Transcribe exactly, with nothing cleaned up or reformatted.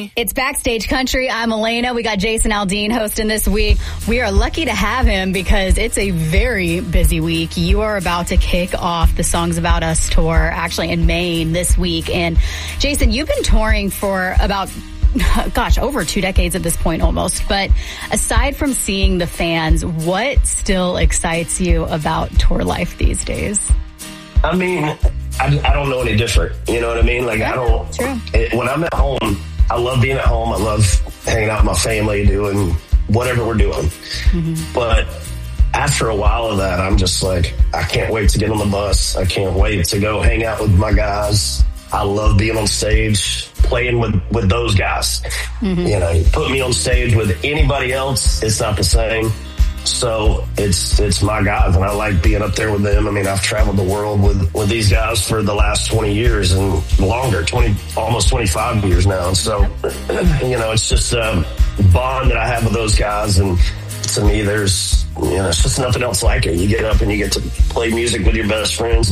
Country. It's Backstage Country. I'm Elena. We got Jason Aldean hosting this week. We are lucky to have him because it's a very busy week. You are about to kick off the Songs About Us tour, actually in Maine this week. And Jason, you've been touring for about gosh, over two decades at this point almost. But aside from seeing the fans, what still excites you about tour life these days? I mean, I, I don't know any different. You know what I mean? Like, yeah, I don't, true. It, when I'm at home, I love being at home. I love hanging out with my family, doing whatever we're doing. Mm-hmm. But after a while of that, I'm just like, I can't wait to get on the bus. I can't wait to go hang out with my guys. I love being on stage, playing with, with those guys. Mm-hmm. You know, you put me on stage with anybody else, it's not the same. So it's it's my guys, and I like being up there with them. I mean, I've traveled the world with, with these guys for the last twenty years and longer, twenty almost twenty-five years now. And so, you know, it's just a bond that I have with those guys. And to me, there's, you know, it's just nothing else like it. You get up and you get to play music with your best friends.